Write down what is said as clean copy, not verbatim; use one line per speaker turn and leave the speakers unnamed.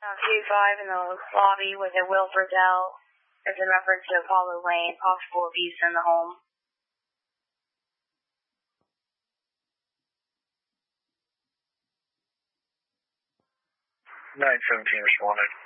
2-5 in the lobby with a Will Friedle as in reference to Apollo Lane, possible abuse in the home.
917 responded.